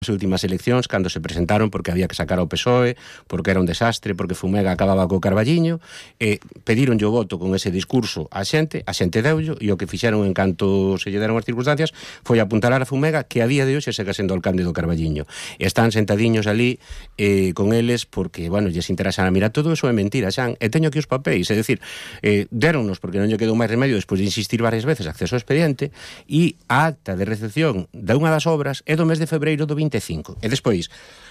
as últimas eleccións, cando se presentaron porque había que sacar ao PSOE, porque era un desastre, porque Fumega acababa co Carballiño, pedíronlle o voto con ese discurso a xente deullo, e o que fixeron en canto se lle deron as circunstancias foi apuntalar a Fumega, que a día de hoxe segue sendo alcalde do Carballiño. Están sentadiños ali con eles porque, bueno, lles interesa. Mira, todo eso é mentira, Xan, e teño aquí os papéis, é dicir, deronnos porque non lle quedou máis remedio despois de insistir varias veces acceso ao expediente, e a acta de recepción de unha das obras é do mes de febreiro do 25. E despois,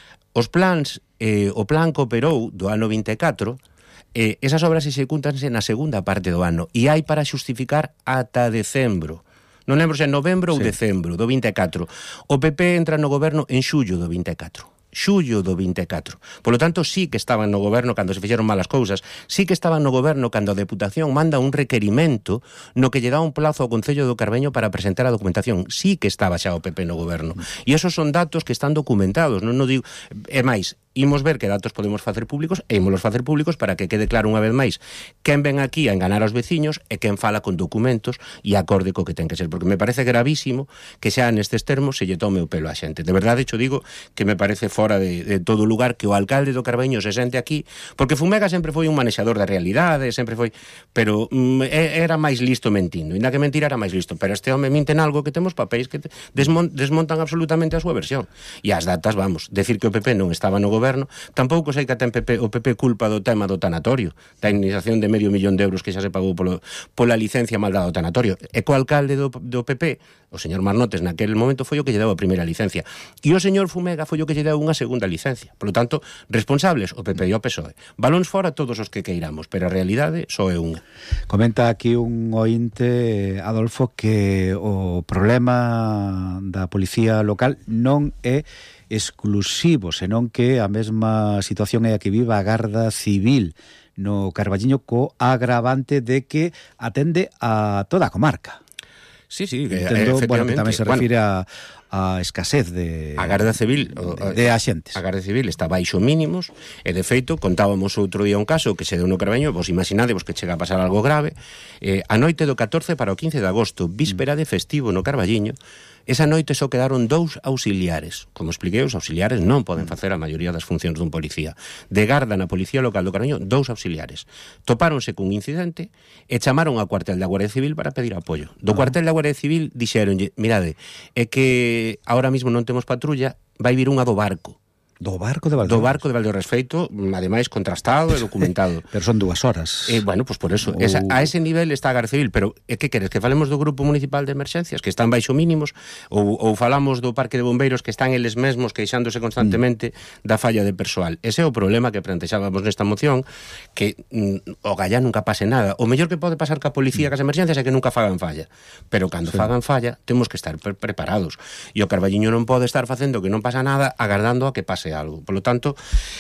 os plans, o plan que operou do ano 24, esas obras execútanse na segunda parte do ano, e hai para xustificar ata decembro. Non lembro se é novembro ou decembro do 24. O PP entra no goberno en xullo do 24. Xullo do 24. Por lo tanto, sí que estaban no goberno cando se fixeron malas cousas, sí que estaban no goberno cando a Deputación manda un requerimento no que lle dá un plazo ao Concello do Carballiño para presentar a documentación. Sí que estaba xa o PP no goberno. E esos son datos que están documentados, non digo, é máis, imos ver que datos podemos facer públicos e ímolos facer públicos para que quede claro unha vez máis quen ven aquí a enganar aos veciños e quen fala con documentos e acorde co que ten que ser, porque me parece gravísimo que xa nestes termos se lle tome o pelo á xente. De verdade, xo digo que me parece fora de todo lugar que o alcalde do Carballiño se sente aquí, porque Fumega sempre foi un manexador da realidade, sempre foi, pero era máis listo mentindo, inda que mentira era máis listo, pero este home minten algo que temos papéis que desmontan absolutamente a súa versión. E as datas, vamos, decir que o PP non estaba no goberno, tampouco sei que ten o PP culpa do tema do tanatorio, da indemnización de $500,000 que xa se pagou pola licencia mal dada do tanatorio. E co alcalde do PP, o señor Marnotes, naquele momento foi o que lle deu a primeira licencia, e o señor Fumega foi o que lle deu unha segunda licencia. Por lo tanto, responsables o PP e o PSOE. Balóns fora todos os que queiramos, pero a realidade só é unha. Comenta aquí un ointe, Adolfo, que o problema da policía local non é exclusivo, senón que a mesma situación é a que viva a Garda Civil no Carballiño, co agravante de que atende a toda a comarca. Sí, Entendo, bueno, que tamén se refire a escasez de a Garda Civil de axentes. A Garda Civil está baixo mínimos e, de feito, contábamos outro día un caso que se deu no Carballiño, vos imaginadevos que chega a pasar algo grave, a noite do 14 para o 15 de agosto, víspera de festivo no Carballiño. Esa noite só quedaron 2 auxiliares. Como expliquei, os auxiliares non poden facer a maioría das funcións dun policía. De garda na Policía Local do Carballiño, 2 auxiliares. Topáronse cun incidente e chamaron ao cuartel da Guardia Civil para pedir apoio. Do cuartel da Guardia Civil dixéronlle, mirade, é que ahora mismo non temos patrulla, vai vir unha do barco. Do barco de Valdeorras. Do barco de Valdeorras, feito, ademais, contrastado e documentado. Pero son 2 horas. Bueno, pues por eso. A ese nivel está a Garda Civil, pero que queres? Que falemos do Grupo Municipal de Emerxencias, que están baixo mínimos, ou falamos do Parque de Bombeiros, que están eles mesmos queixándose constantemente da falla de persoal. Ese é o problema que plantexábamos nesta moción, que o gallá nunca pase nada. O mellor que pode pasar ca policía, cas emerxencias, é que nunca fagan falla. Pero cando fagan falla, temos que estar preparados. E o Carballiño non pode estar facendo que non pasa nada, agardando a que pase algo. Por lo tanto,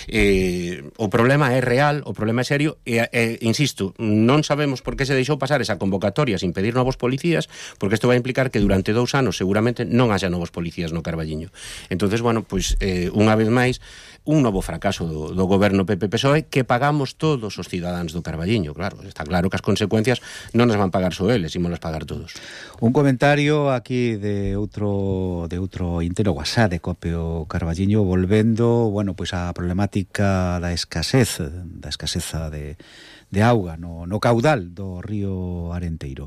o problema é real, o problema é serio, e insisto, non sabemos por que se deixou pasar esa convocatoria sin pedir novos policías, porque isto vai implicar que durante 2 anos seguramente non haxa novos policías no Carballiño. Entonces, bueno, pues unha vez máis, un novo fracaso do goberno PP-PSOE que pagamos todos os cidadáns do Carballiño. Claro, está claro que as consecuencias non as van pagar só eles, ímolas pagar todos. Un comentario aquí de outro intero WhatsApp de Copio Carballiño, volvendo, bueno, pois a problemática da escaseza de auga no caudal do río Arenteiro.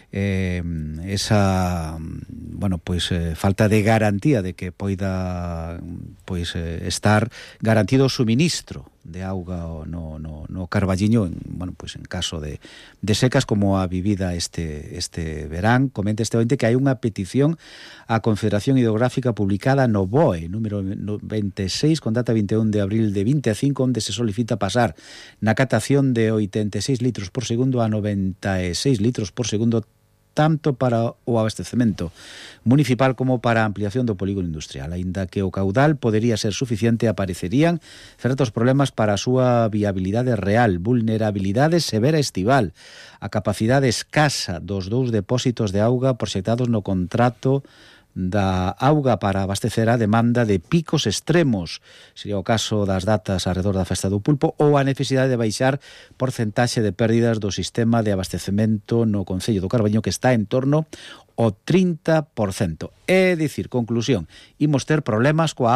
Esa, bueno, pois falta de garantía de que poida estar garantido o suministro de auga no Carballiño, bueno, pois en caso de secas como a vivida este verán. Comenta este ointe que hai unha petición á Confederación Hidrográfica publicada no BOE, número 26, con data 21 de abril de 25, onde se solicita pasar na catación de 86 litros por segundo a 96 litros por segundo, tanto para o abastecemento municipal como para a ampliación do polígono industrial. Aínda que o caudal podería ser suficiente, aparecerían certos problemas para a súa viabilidade real, vulnerabilidade severa estival, a capacidade escasa dos 2 depósitos de auga proxectados no contrato da auga para abastecer a demanda de picos extremos. Sería o caso das datas alrededor da festa do pulpo ou a necesidade de baixar porcentaxe de pérdidas do sistema de abastecemento no Concello do Carballiño, que está en torno ao 30%. É dicir, conclusión, imos ter problemas coa